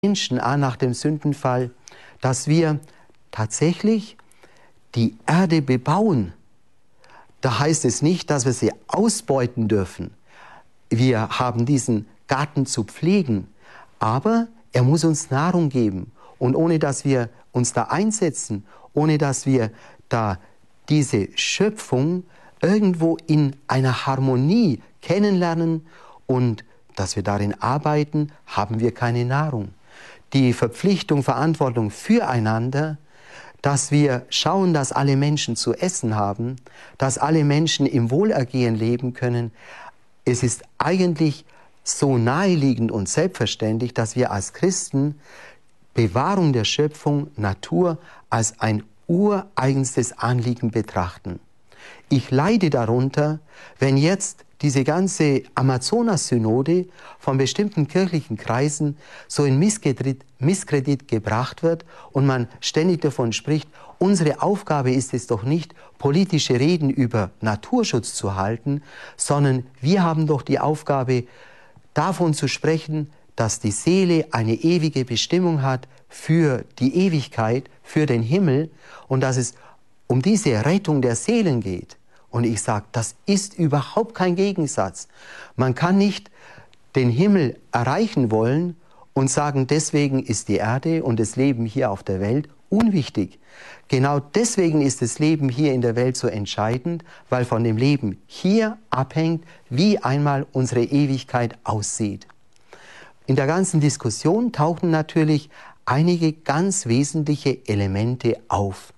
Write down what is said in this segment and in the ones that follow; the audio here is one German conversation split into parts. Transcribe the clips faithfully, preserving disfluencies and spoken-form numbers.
Menschen an nach dem Sündenfall, dass wir tatsächlich die Erde bebauen. Da heißt es nicht, dass wir sie ausbeuten dürfen. Wir haben diesen Garten zu pflegen, aber er muss uns Nahrung geben. Und ohne dass wir uns da einsetzen, ohne dass wir da diese Schöpfung irgendwo in einer Harmonie kennenlernen und dass wir darin arbeiten, haben wir keine Nahrung. Die Verpflichtung, Verantwortung füreinander, dass wir schauen, dass alle Menschen zu essen haben, dass alle Menschen im Wohlergehen leben können. Es ist eigentlich so naheliegend und selbstverständlich, dass wir als Christen Bewahrung der Schöpfung, Natur als ein ureigenstes Anliegen betrachten. Ich leide darunter, wenn jetzt diese ganze Amazonas-Synode von bestimmten kirchlichen Kreisen so in Misskredit, Misskredit gebracht wird und man ständig davon spricht, unsere Aufgabe ist es doch nicht, politische Reden über Naturschutz zu halten, sondern wir haben doch die Aufgabe, davon zu sprechen, dass die Seele eine ewige Bestimmung hat für die Ewigkeit, für den Himmel und dass es um diese Rettung der Seelen geht. Und ich sage, das ist überhaupt kein Gegensatz. Man kann nicht den Himmel erreichen wollen und sagen, deswegen ist die Erde und das Leben hier auf der Welt unwichtig. Genau deswegen ist das Leben hier in der Welt so entscheidend, weil von dem Leben hier abhängt, wie einmal unsere Ewigkeit aussieht. In der ganzen Diskussion tauchen natürlich einige ganz wesentliche Elemente auf.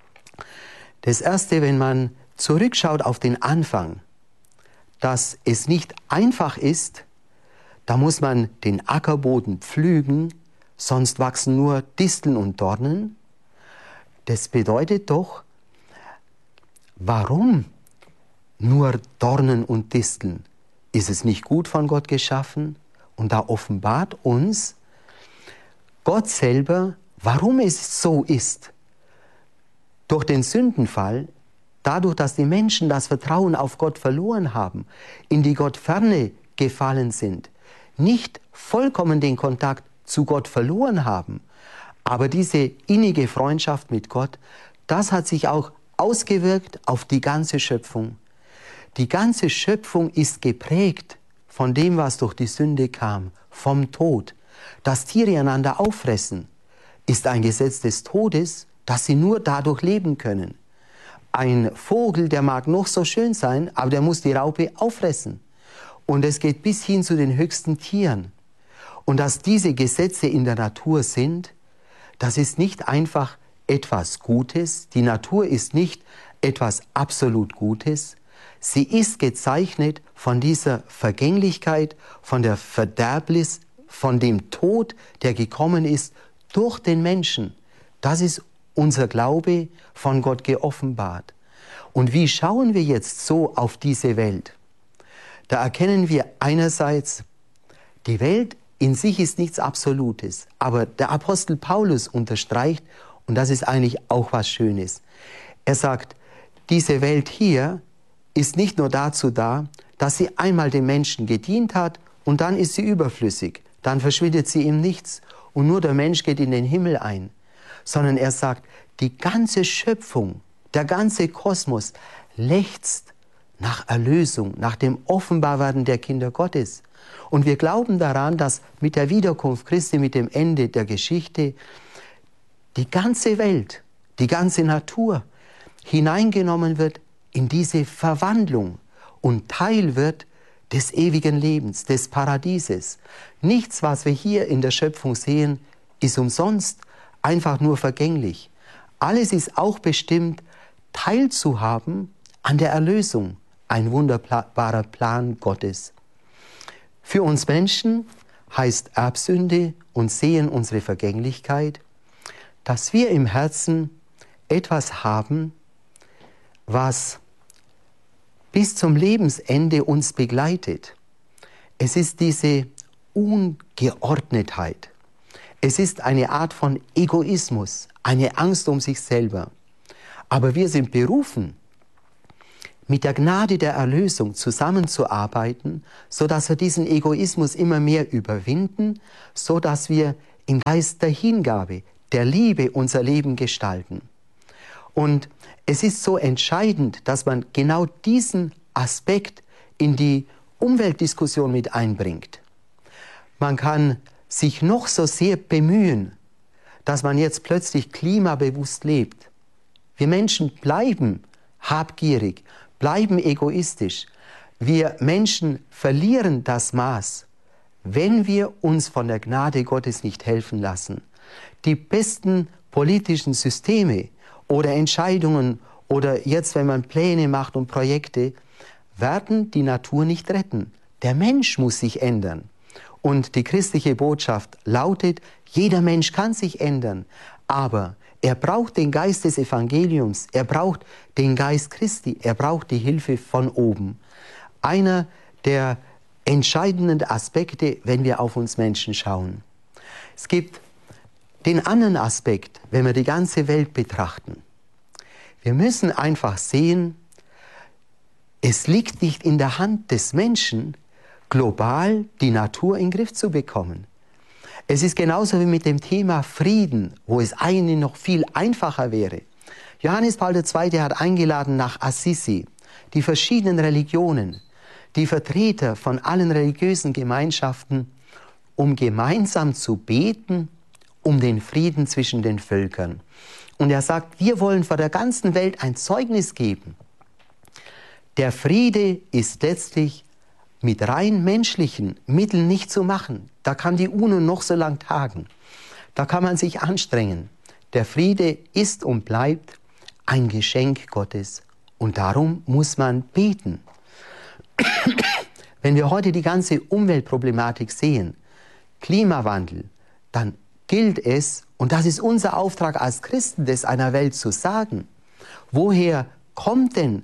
Das erste, wenn man zurückschaut auf den Anfang, dass es nicht einfach ist, da muss man den Ackerboden pflügen, sonst wachsen nur Disteln und Dornen. Das bedeutet doch, warum nur Dornen und Disteln? Ist es nicht gut von Gott geschaffen? Und da offenbart uns Gott selber, warum es so ist. Durch den Sündenfall, dadurch, dass die Menschen das Vertrauen auf Gott verloren haben, in die Gottferne gefallen sind, nicht vollkommen den Kontakt zu Gott verloren haben, aber diese innige Freundschaft mit Gott, das hat sich auch ausgewirkt auf die ganze Schöpfung. Die ganze Schöpfung ist geprägt von dem, was durch die Sünde kam, vom Tod. Dass Tiere einander auffressen, ist ein Gesetz des Todes, dass sie nur dadurch leben können. Ein Vogel, der mag noch so schön sein, aber der muss die Raupe auffressen. Und es geht bis hin zu den höchsten Tieren. Und dass diese Gesetze in der Natur sind, das ist nicht einfach etwas Gutes. Die Natur ist nicht etwas absolut Gutes. Sie ist gezeichnet von dieser Vergänglichkeit, von der Verderbnis, von dem Tod, der gekommen ist durch den Menschen. Das ist unser Glaube von Gott geoffenbart. Und wie schauen wir jetzt so auf diese Welt? Da erkennen wir einerseits, die Welt in sich ist nichts Absolutes. Aber der Apostel Paulus unterstreicht, und das ist eigentlich auch was Schönes. Er sagt, diese Welt hier ist nicht nur dazu da, dass sie einmal dem Menschen gedient hat und dann ist sie überflüssig. Dann verschwindet sie im Nichts und nur der Mensch geht in den Himmel ein. Sondern er sagt, die ganze Schöpfung, der ganze Kosmos lechzt nach Erlösung, nach dem Offenbarwerden der Kinder Gottes. Und wir glauben daran, dass mit der Wiederkunft Christi, mit dem Ende der Geschichte, die ganze Welt, die ganze Natur hineingenommen wird in diese Verwandlung und Teil wird des ewigen Lebens, des Paradieses. Nichts, was wir hier in der Schöpfung sehen, ist umsonst, einfach nur vergänglich. Alles ist auch bestimmt, teilzuhaben an der Erlösung, ein wunderbarer Plan Gottes. Für uns Menschen heißt Erbsünde und Sehen unsere Vergänglichkeit, dass wir im Herzen etwas haben, was bis zum Lebensende uns begleitet. Es ist diese Ungeordnetheit. Es ist eine Art von Egoismus, eine Angst um sich selber. Aber wir sind berufen, mit der Gnade der Erlösung zusammenzuarbeiten, sodass wir diesen Egoismus immer mehr überwinden, sodass wir im Geist der Hingabe, der Liebe unser Leben gestalten. Und es ist so entscheidend, dass man genau diesen Aspekt in die Umweltdiskussion mit einbringt. Man kann sich noch so sehr bemühen, dass man jetzt plötzlich klimabewusst lebt. Wir Menschen bleiben habgierig, bleiben egoistisch. Wir Menschen verlieren das Maß, wenn wir uns von der Gnade Gottes nicht helfen lassen. Die besten politischen Systeme oder Entscheidungen oder jetzt, wenn man Pläne macht und Projekte, werden die Natur nicht retten. Der Mensch muss sich ändern. Und die christliche Botschaft lautet, jeder Mensch kann sich ändern, aber er braucht den Geist des Evangeliums, er braucht den Geist Christi, er braucht die Hilfe von oben. Einer der entscheidenden Aspekte, wenn wir auf uns Menschen schauen. Es gibt den anderen Aspekt, wenn wir die ganze Welt betrachten. Wir müssen einfach sehen, es liegt nicht in der Hand des Menschen, global die Natur in den Griff zu bekommen. Es ist genauso wie mit dem Thema Frieden, wo es eigentlich noch viel einfacher wäre. Johannes Paul der Zweite hat eingeladen nach Assisi, die verschiedenen Religionen, die Vertreter von allen religiösen Gemeinschaften, um gemeinsam zu beten, um den Frieden zwischen den Völkern. Und er sagt, wir wollen vor der ganzen Welt ein Zeugnis geben. Der Friede ist letztlich mit rein menschlichen Mitteln nicht zu machen. Da kann die UNO noch so lang tagen. Da kann man sich anstrengen. Der Friede ist und bleibt ein Geschenk Gottes. Und darum muss man beten. Wenn wir heute die ganze Umweltproblematik sehen, Klimawandel, dann gilt es, und das ist unser Auftrag als Christen, das einer Welt zu sagen, woher kommt denn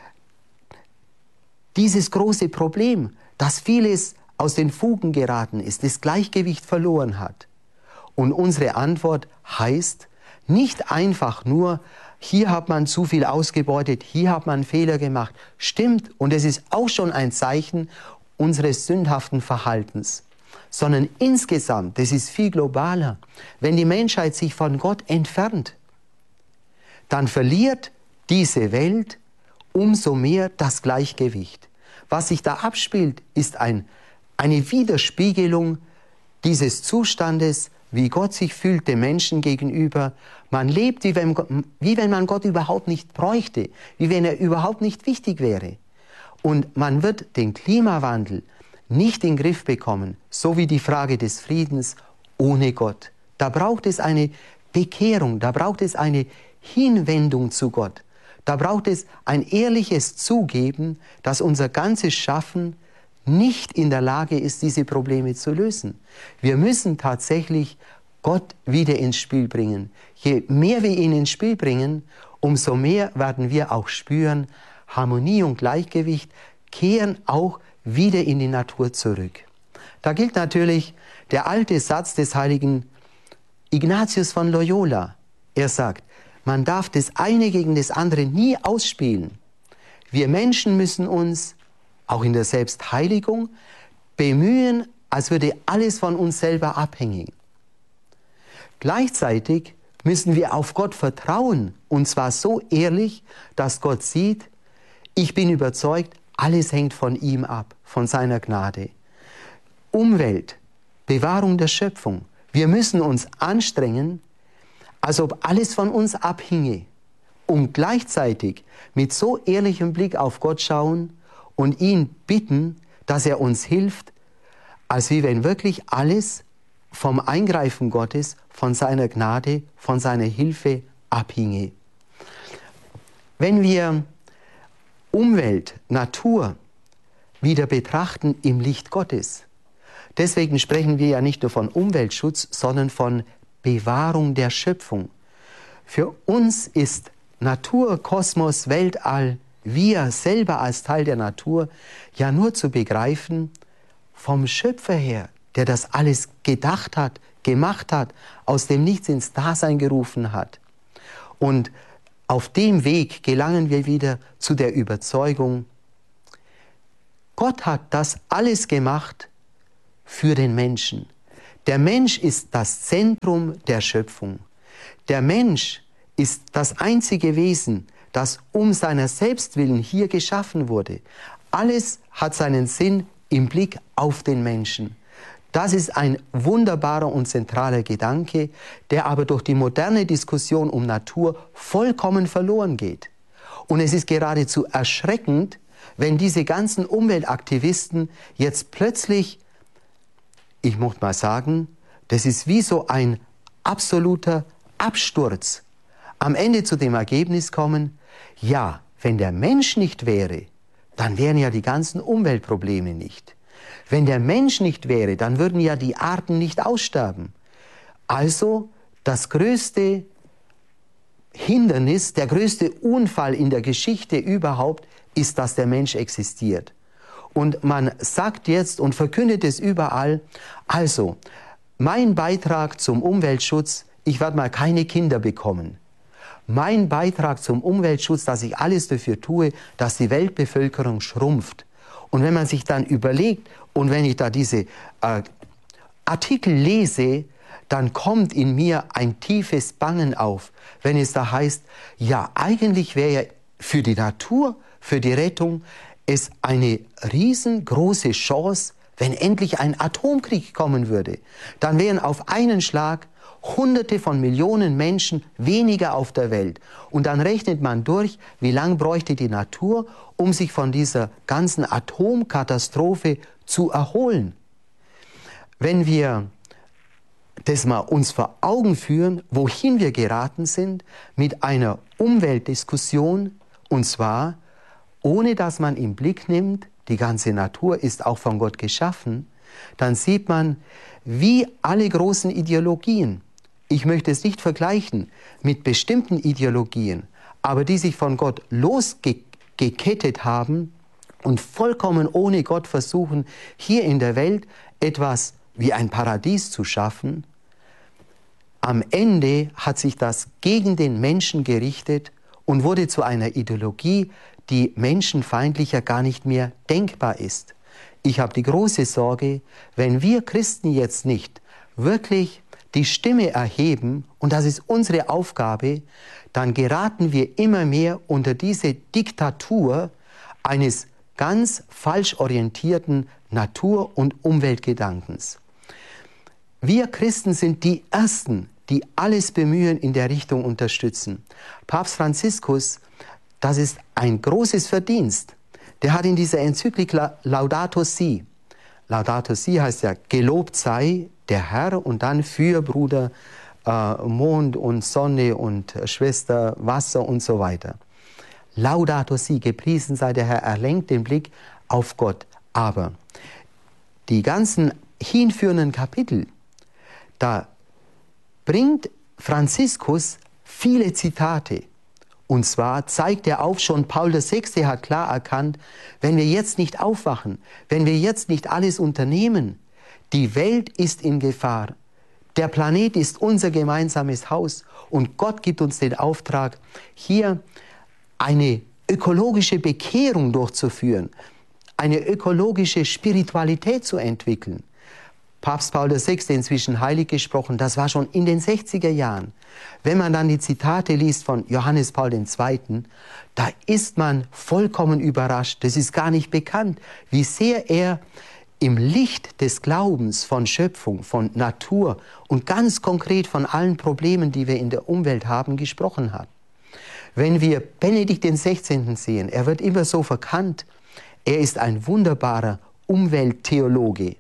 dieses große Problem, dass vieles aus den Fugen geraten ist, das Gleichgewicht verloren hat? Und unsere Antwort heißt nicht einfach nur, hier hat man zu viel ausgebeutet, hier hat man einen Fehler gemacht. Stimmt, und es ist auch schon ein Zeichen unseres sündhaften Verhaltens. Sondern insgesamt, das ist viel globaler, wenn die Menschheit sich von Gott entfernt, dann verliert diese Welt umso mehr das Gleichgewicht. Was sich da abspielt, ist ein, eine Widerspiegelung dieses Zustandes, wie Gott sich fühlt dem Menschen gegenüber. Man lebt, wie wenn, wie wenn man Gott überhaupt nicht bräuchte, wie wenn er überhaupt nicht wichtig wäre. Und man wird den Klimawandel nicht in den Griff bekommen, so wie die Frage des Friedens ohne Gott. Da braucht es eine Bekehrung, da braucht es eine Hinwendung zu Gott. Da braucht es ein ehrliches Zugeben, dass unser ganzes Schaffen nicht in der Lage ist, diese Probleme zu lösen. Wir müssen tatsächlich Gott wieder ins Spiel bringen. Je mehr wir ihn ins Spiel bringen, umso mehr werden wir auch spüren, Harmonie und Gleichgewicht kehren auch wieder in die Natur zurück. Da gilt natürlich der alte Satz des heiligen Ignatius von Loyola. Er sagt, man darf das eine gegen das andere nie ausspielen. Wir Menschen müssen uns, auch in der Selbstheiligung, bemühen, als würde alles von uns selber abhängen. Gleichzeitig müssen wir auf Gott vertrauen, und zwar so ehrlich, dass Gott sieht, ich bin überzeugt, alles hängt von ihm ab, von seiner Gnade. Umwelt, Bewahrung der Schöpfung. Wir müssen uns anstrengen, als ob alles von uns abhinge. Und gleichzeitig mit so ehrlichem Blick auf Gott schauen und ihn bitten, dass er uns hilft, als wie wenn wirklich alles vom Eingreifen Gottes, von seiner Gnade, von seiner Hilfe abhinge. Wenn wir Umwelt, Natur wieder betrachten im Licht Gottes. Deswegen sprechen wir ja nicht nur von Umweltschutz, sondern von Bewahrung der Schöpfung. Für uns ist Natur, Kosmos, Weltall, wir selber als Teil der Natur ja nur zu begreifen vom Schöpfer her, der das alles gedacht hat, gemacht hat, aus dem Nichts ins Dasein gerufen hat. Und auf dem Weg gelangen wir wieder zu der Überzeugung, Gott hat das alles gemacht für den Menschen. Der Mensch ist das Zentrum der Schöpfung. Der Mensch ist das einzige Wesen, das um seiner selbst willen hier geschaffen wurde. Alles hat seinen Sinn im Blick auf den Menschen. Das ist ein wunderbarer und zentraler Gedanke, der aber durch die moderne Diskussion um Natur vollkommen verloren geht. Und es ist geradezu erschreckend, wenn diese ganzen Umweltaktivisten jetzt plötzlich, ich möchte mal sagen, das ist wie so ein absoluter Absturz, am Ende zu dem Ergebnis kommen, ja, wenn der Mensch nicht wäre, dann wären ja die ganzen Umweltprobleme nicht. Wenn der Mensch nicht wäre, dann würden ja die Arten nicht aussterben. Also das größte Hindernis, der größte Unfall in der Geschichte überhaupt ist, dass der Mensch existiert. Und man sagt jetzt und verkündet es überall, also mein Beitrag zum Umweltschutz, ich werde mal keine Kinder bekommen. Mein Beitrag zum Umweltschutz, dass ich alles dafür tue, dass die Weltbevölkerung schrumpft. Und wenn man sich dann überlegt, und wenn ich da diese äh, Artikel lese, dann kommt in mir ein tiefes Bangen auf, wenn es da heißt, ja, eigentlich wäre ja für die Natur, für die Rettung, es eine riesengroße Chance, wenn endlich ein Atomkrieg kommen würde. Dann wären auf einen Schlag Hunderte von Millionen Menschen weniger auf der Welt. Und dann rechnet man durch, wie lange bräuchte die Natur, um sich von dieser ganzen Atomkatastrophe zu erholen. Wenn wir das mal uns vor Augen führen, wohin wir geraten sind mit einer Umweltdiskussion, und zwar ohne dass man im Blick nimmt, die ganze Natur ist auch von Gott geschaffen, dann sieht man, wie alle großen Ideologien, ich möchte es nicht vergleichen mit bestimmten Ideologien, aber die sich von Gott losgekettet haben und vollkommen ohne Gott versuchen, hier in der Welt etwas wie ein Paradies zu schaffen, am Ende hat sich das gegen den Menschen gerichtet und wurde zu einer Ideologie, die menschenfeindlicher gar nicht mehr denkbar ist. Ich habe die große Sorge, wenn wir Christen jetzt nicht wirklich die Stimme erheben, und das ist unsere Aufgabe, dann geraten wir immer mehr unter diese Diktatur eines ganz falsch orientierten Natur- und Umweltgedankens. Wir Christen sind die Ersten, die alles Bemühen in der Richtung unterstützen. Papst Franziskus, das ist ein großes Verdienst. Der hat in dieser Enzyklik Laudato Si, Laudato Si heißt ja, gelobt sei der Herr, und dann für Bruder äh, Mond und Sonne und äh, Schwester Wasser und so weiter. Laudato Si, gepriesen sei der Herr, er lenkt den Blick auf Gott. Aber die ganzen hinführenden Kapitel, da bringt Franziskus viele Zitate. Und zwar zeigt er auf, schon Paul der Sechste hat klar erkannt, wenn wir jetzt nicht aufwachen, wenn wir jetzt nicht alles unternehmen, die Welt ist in Gefahr. Der Planet ist unser gemeinsames Haus und Gott gibt uns den Auftrag, hier eine ökologische Bekehrung durchzuführen, eine ökologische Spiritualität zu entwickeln. Papst Paul der Sechste, inzwischen heilig gesprochen, das war schon in den sechziger Jahren. Wenn man dann die Zitate liest von Johannes Paul der Zweite., da ist man vollkommen überrascht. Das ist gar nicht bekannt, wie sehr er im Licht des Glaubens von Schöpfung, von Natur und ganz konkret von allen Problemen, die wir in der Umwelt haben, gesprochen hat. Wenn wir Benedikt den Sechzehnten sehen, er wird immer so verkannt, er ist ein wunderbarer Umwelttheologe.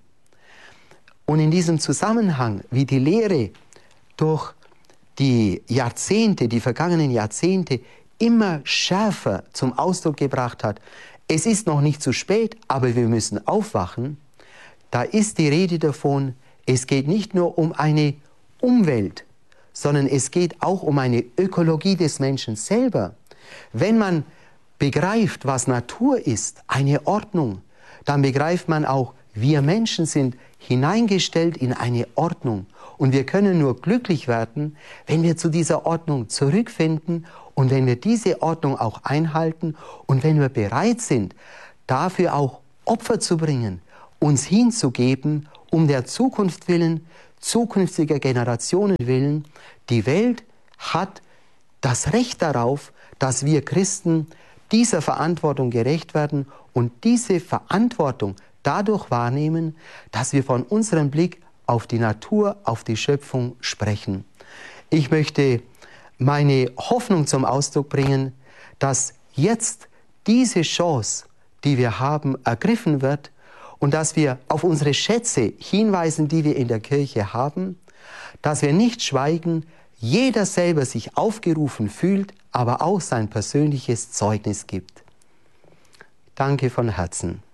Und in diesem Zusammenhang, wie die Lehre durch die Jahrzehnte, die vergangenen Jahrzehnte, immer schärfer zum Ausdruck gebracht hat, es ist noch nicht zu spät, aber wir müssen aufwachen, da ist die Rede davon, es geht nicht nur um eine Umwelt, sondern es geht auch um eine Ökologie des Menschen selber. Wenn man begreift, was Natur ist, eine Ordnung, dann begreift man auch, wir Menschen sind hineingestellt in eine Ordnung. Und wir können nur glücklich werden, wenn wir zu dieser Ordnung zurückfinden und wenn wir diese Ordnung auch einhalten und wenn wir bereit sind, dafür auch Opfer zu bringen, uns hinzugeben, um der Zukunft willen, zukünftiger Generationen willen. Die Welt hat das Recht darauf, dass wir Christen dieser Verantwortung gerecht werden und diese Verantwortung dadurch wahrnehmen, dass wir von unserem Blick auf die Natur, auf die Schöpfung sprechen. Ich möchte meine Hoffnung zum Ausdruck bringen, dass jetzt diese Chance, die wir haben, ergriffen wird und dass wir auf unsere Schätze hinweisen, die wir in der Kirche haben, dass wir nicht schweigen, jeder selber sich aufgerufen fühlt, aber auch sein persönliches Zeugnis gibt. Danke von Herzen.